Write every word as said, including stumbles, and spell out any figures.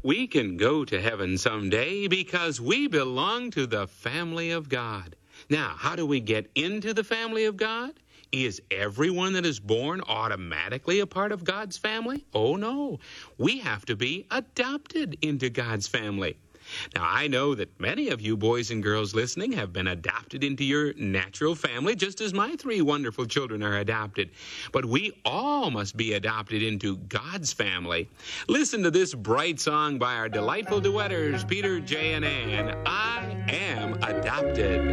We can go to heaven someday because we belong to the family of God. Now, how do we get into the family of God? Is everyone that is born automatically a part of God's family? Oh, no. We have to be adopted into God's family. Now, I know that many of you boys and girls listening have been adopted into your natural family, just as my three wonderful children are adopted. But we all must be adopted into God's family. Listen to this bright song by our delightful duetters, Peter, Jay, and Ann. I am adopted.